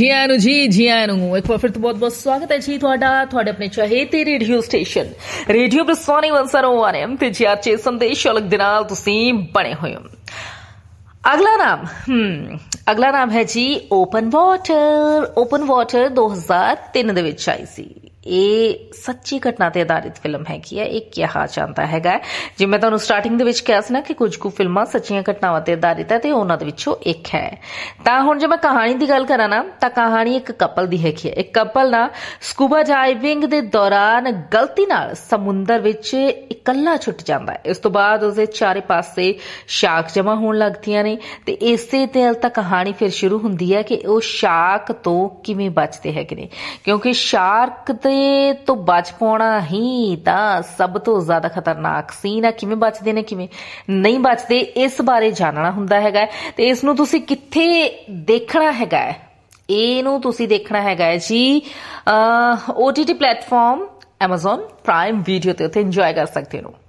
जी आया ਨੂੰ ਇੱਕ ਵਾਰ ਫਿਰ ਤੋਂ ਬਹੁਤ ਸਵਾਗਤ ਹੈ ਜੀ ਤੁਹਾਡੇ ਆਪਣੇ ਚਾਹੇਤੇ ਰੇਡੀਓ ਸਟੇਸ਼ਨ ਰੇਡੀਓ ਬਰਸਾਨੀ 101 FM ਤੇ ਜੀ ਅੱਜ ਸੰਦੇਸ਼ ਅਲੱਗ ਦੇ ਨਾਲ ਤੁਸੀਂ ਬਣੇ ਹੋਏ ਹੋ। ਅਗਲਾ ਨਾਮ ਹੈ ਜੀ ਓਪਨ ਵਾਟਰ 2003 ਦੇ ਵਿੱਚ ਆਈ ਸੀ। ਇਹ ਸੱਚੀ ਘਟਨਾ ਤੇ ਆਧਾਰਿਤ ਫਿਲਮ ਹੈਗੀ ਹੈ। ਇਹ ਕਿਹਾ ਜਾਂਦਾ ਹੈਗਾ ਜਿਵੇਂ ਮੈਂ ਤੁਹਾਨੂੰ ਸਟਾਰਟਿੰਗ ਦੇ ਵਿੱਚ ਕਿਹਾ ਸੀ ਨਾ ਕਿ ਕੁਝ ਕੁ ਫਿਲਮਾਂ ਸੱਚੀਆਂ ਘਟਨਾਵਾਂ ਤੇ ਆਧਾਰਿਤ ਹੈ ਤੇ ਉਹਨਾਂ ਦੇ ਵਿੱਚੋਂ ਇੱਕ ਹੈ। ਤਾਂ ਹੁਣ ਜੇ ਮੈਂ ਕਹਾਣੀ ਦੀ ਗੱਲ ਕਰਾਂ ਨਾ ਤਾਂ ਕਹਾਣੀ ਇੱਕ ਕਪਲ ਦੀ ਹੈਗੀ ਹੈ। ਇੱਕ ਕਪਲ ਨਾ ਸਕੂਬਾ ਡਾਈਵਿੰਗ ਦੇ ਦੌਰਾਨ ਗਲਤੀ ਨਾਲ ਸਮੁੰਦਰ ਵਿੱਚ ਇਕੱਲਾ ਛੁੱਟ ਜਾਂਦਾ ਹੈ। ਇਸ ਤੋਂ ਬਾਅਦ ਉਸਦੇ ਚਾਰੇ ਪਾਸੇ ਸ਼ਾਰਕ ਜਮਾ ਹੋਣ ਲੱਗਦੀਆਂ ਨੇ ਤੇ ਇਸੇ ਦਿਲ ਤਾਂ ਕਹਾਣੀ ਫਿਰ ਸ਼ੁਰੂ ਹੁੰਦੀ ਹੈ ਕਿ ਉਹ ਸ਼ਾਰਕ ਤੋਂ ਕਿਵੇਂ ਬਚਦੇ ਹੈਗੇ ਨੇ, ਕਿਉਂਕਿ ਸ਼ਾਰਕ ਤੋਂ ਬਚ ਪਾਉਣਾ ਹੀ ਤਾਂ ਸਭ ਤੋਂ ਜ਼ਿਆਦਾ ਖਤਰਨਾਕ ਸੀਨ ਹੈ। ਕਿਵੇਂ ਬਚਦੇ ਨੇ ਕਿਵੇਂ ਨਹੀਂ ਬਚਦੇ ਇਸ ਬਾਰੇ ਜਾਣਨਾ ਹੁੰਦਾ ਹੈਗਾ ਤੇ ਇਸ ਨੂੰ ਤੁਸੀਂ ਕਿੱਥੇ ਦੇਖਣਾ ਹੈਗਾ ਹੈ। ਇਹਨੂੰ ਤੁਸੀਂ ਦੇਖਣਾ ਹੈਗਾ ਹੈ ਜੀ OTT platform Amazon Prime Video ਤੇ ਉੱਥੇ ਇੰਜੋਏ ਕਰ ਸਕਦੇ ਹੋ।